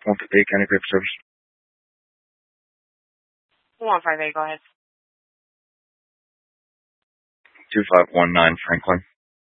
158 County Paper Service. 158, go ahead. 2519 Franklin.